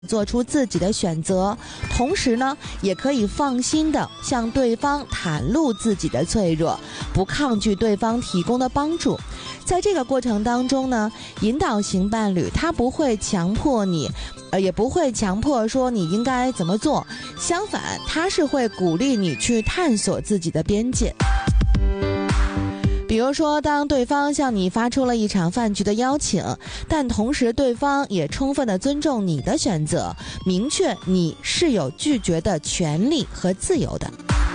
做出自己的选择，同时呢，也可以放心的向对方袒露自己的脆弱，不抗拒对方提供的帮助。在这个过程当中呢，引导型伴侣他不会强迫你，也不会强迫说你应该怎么做，相反，他是会鼓励你去探索自己的边界。比如说，当对方向你发出了一场饭局的邀请，但同时对方也充分的尊重你的选择，明确你是有拒绝的权利和自由的。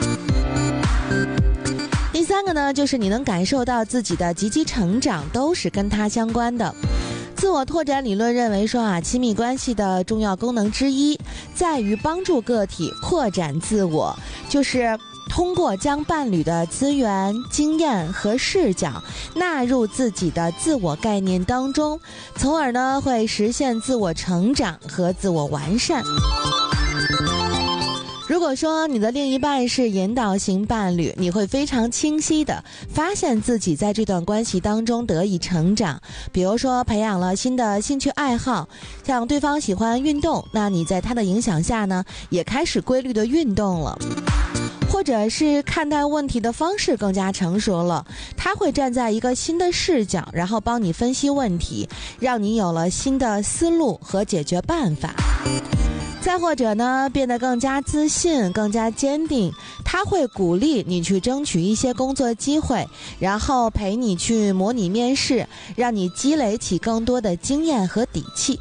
第三个呢，就是你能感受到自己的积极成长都是跟他相关的。自我拓展理论认为说亲密关系的重要功能之一在于帮助个体扩展自我，就是通过将伴侣的资源、经验和视角纳入自己的自我概念当中，从而呢会实现自我成长和自我完善。如果说你的另一半是引导型伴侣，你会非常清晰的发现自己在这段关系当中得以成长，比如说培养了新的兴趣爱好，像对方喜欢运动，那你在他的影响下呢，也开始规律的运动了。或者是看待问题的方式更加成熟了，他会站在一个新的视角，然后帮你分析问题，让你有了新的思路和解决办法。再或者呢，变得更加自信、更加坚定，他会鼓励你去争取一些工作机会，然后陪你去模拟面试，让你积累起更多的经验和底气。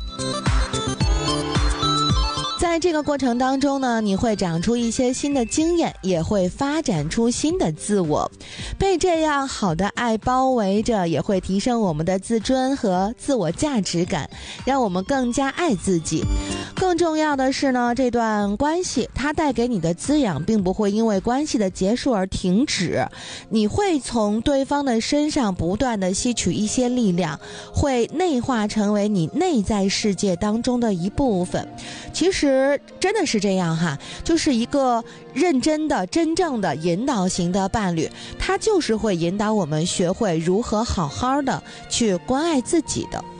在这个过程当中呢，你会长出一些新的经验，也会发展出新的自我。被这样好的爱包围着，也会提升我们的自尊和自我价值感，让我们更加爱自己。更重要的是呢，这段关系它带给你的滋养并不会因为关系的结束而停止，你会从对方的身上不断的吸取一些力量，会内化成为你内在世界当中的一部分。其实真的是这样哈，就是一个认真的、真正的引导型的伴侣，他就是会引导我们学会如何好好的去关爱自己的。